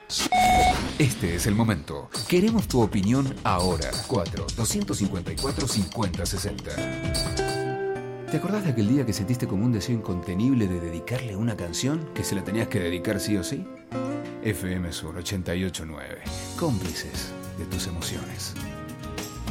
Este es el momento. Queremos tu opinión ahora. 4-254-5060. ¿Te acordás de aquel día que sentiste como un deseo incontenible de dedicarle una canción que se la tenías que dedicar sí o sí? FM Sur 88.9. Cómplices de tus emociones.